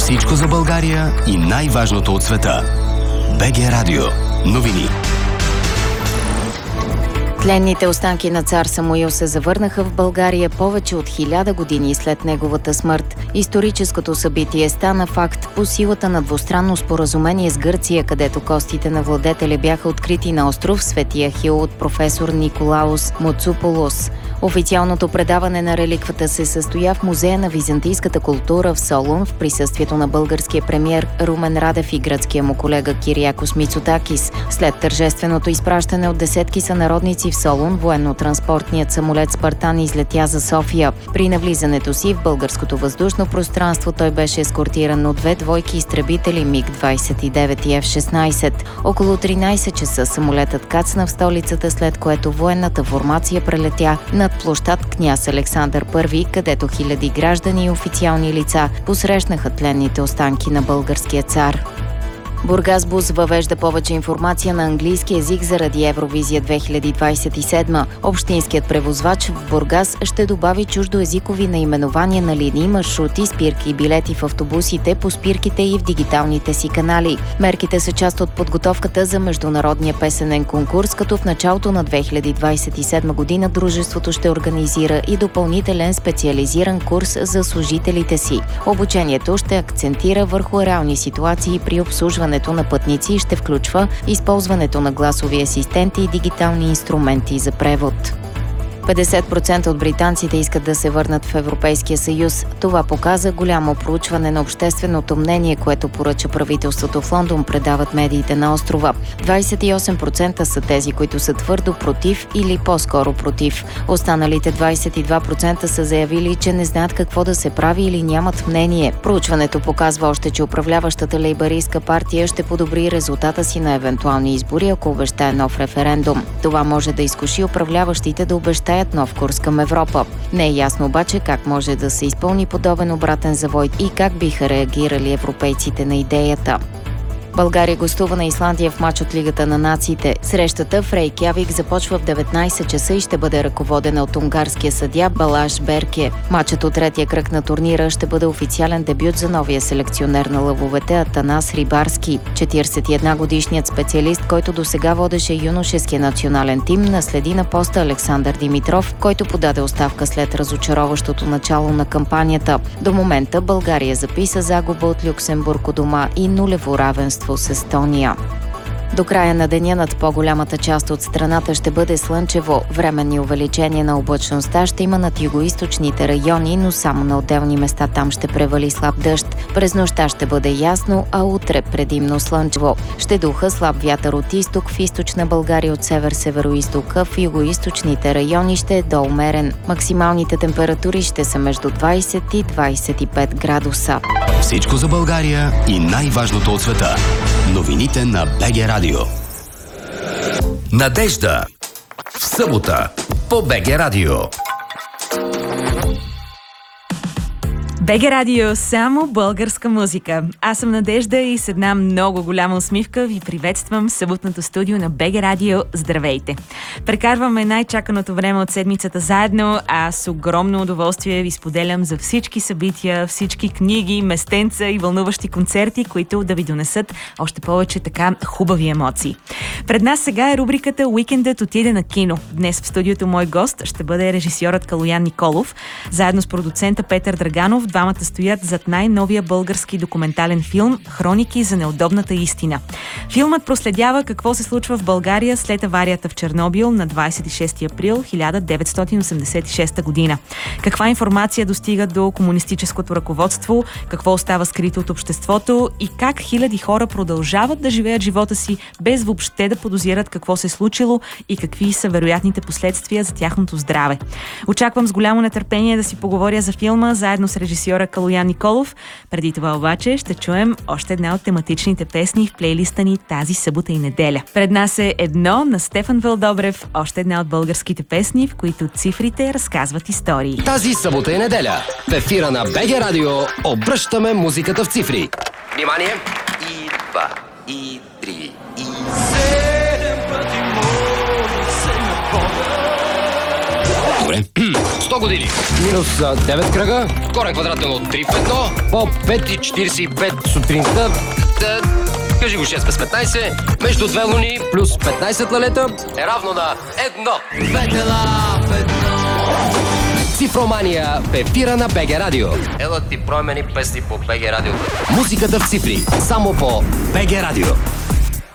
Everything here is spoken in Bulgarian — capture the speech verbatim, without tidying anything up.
Всичко за България и най-важното от света. БГ Радио. Новини. Тленните останки на цар Самуил се завърнаха в България повече от хиляда години след неговата смърт. Историческото събитие стана факт по силата на двустранно споразумение с Гърция, където костите на владетеля бяха открити на остров Свети Ахил от професор Николаус Моцополос. Официалното предаване на реликвата се състоя в Музея на византийската култура в Солун в присъствието на българския премиер Румен Радев и гръцкия му колега Кириакос Мицотакис. След тържественото изпращане от десетки сънародници в Солун, военно-транспортният самолет Спартан излетя за София. При навлизането си в българското въздушно пространство той беше ескортиран от две двойки изтребители Миг двадесет и девет и Еф шестнадесет. Около тринадесет часа самолетът кацна в столицата, след което военната формация прелетя над площад Княз Александър Първи, където хиляди граждани и официални лица посрещнаха тленните останки на българския цар. Бургасбус въвежда повече информация на английски език заради Евровизия две хиляди двадесет и седма. Общинският превозвач в Бургас ще добави чуждоезикови наименования на линии, маршрути, спирки и билети в автобусите, по спирките и в дигиталните си канали. Мерките са част от подготовката за международния песенен конкурс, като в началото на две хиляди двадесет и седма година дружеството ще организира и допълнителен специализиран курс за служителите си. Обучението ще акцентира върху реални ситуации при обслужване на пътници и ще включва използването на гласови асистенти и дигитални инструменти за превод. петдесет процента от британците искат да се върнат в Европейския съюз. Това показа голямо проучване на общественото мнение, което поръча правителството в Лондон, предават медиите на острова. двадесет и осем процента са тези, които са твърдо против или по-скоро против. Останалите двадесет и два процента са заявили, че не знаят какво да се прави или нямат мнение. Проучването показва още, че управляващата лейбъристка партия ще подобри резултата си на евентуални избори, ако обещае нов референдум. Това може да изкуши управляващите да обещаят нов курс към Европа. Не е ясно обаче как може да се изпълни подобен обратен завой и как биха реагирали европейците на идеята. България гостува на Исландия в мач от Лигата на нациите. Срещата в Рейкявик започва в деветнадесет часа и ще бъде ръководена от унгарския съдия Балаш Берке. Мачът от третия кръг на турнира ще бъде официален дебют за новия селекционер на лъвовете Атанас Рибарски. четиридесет и една годишният специалист, който досега водеше юношеския национален тим, наследи на поста Александър Димитров, който подаде оставка след разочароващото начало на кампанията. До момента България записа загуба от Люксембург у дома и нулево равенство с Естония. До края на деня над по-голямата част от страната ще бъде слънчево. Временни увеличения на облачността ще има над югоизточните райони, но само на отделни места там ще превали слаб дъжд. През нощта ще бъде ясно, а утре предимно слънчево. Ще духа слаб вятър от изток, в източна България от север-североизтока, в югоизточните райони ще е доумерен. Максималните температури ще са между двадесет и двадесет и пет градуса. Всичко за България и най-важното от света. Новините на БГ Радио. Надежда в събота по БГ Радио. БГ Радио, само българска музика. Аз съм Надежда и с една много голяма усмивка ви приветствам в съботното студио на БГ Радио. Здравейте! Прекарваме най-чаканото време от седмицата заедно, а с огромно удоволствие ви споделям за всички събития, всички книги, местенца и вълнуващи концерти, които да ви донесат още повече така хубави емоции. Пред нас сега е рубриката "Уикендът отиде на кино". Днес в студиото мой гост ще бъде режисьорът Калоян Николов. Заедно с продуцента Петър Драганов двамата стоят зад най-новия български документален филм "Хроники за неудобната истина". Филмът проследява какво се случва в България след аварията в Чернобил на двадесет и шести април хиляда деветстотин осемдесет и шеста година. Каква информация достига до комунистическото ръководство, какво остава скрито от обществото и как хиляди хора продължават да живеят живота си без въобще да подозират какво се е случило и какви са вероятните последствия за тяхното здраве. Очаквам с голямо нетърпение да си поговоря за филма заедно с режисьора Калоян Николов. Преди това обаче ще чуем още една от тематичните песни в плейлиста ни тази събота и неделя. Пред нас е "Едно" на Стефан Велдобрев, още една от българските песни, в които цифрите разказват истории. Тази събота и неделя в ефира на БГ Радио обръщаме музиката в цифри. Внимание! И два, и три, и седем пъти може да се напомня. Добре. Стоп! сто години. Минус а, девет кръга. Корен квадратен от три в едно. По пет и четиридесет и пет сутринта. Да, кажи го шест без петнайсет. Между две луни Плюс петнайсет лалета. е равно на едно. Две дела в едно. Цифромания в ефира на БГ Радио. Ела ти промени песни по БГ Радио. Музиката в цифри. Само по БГ Радио.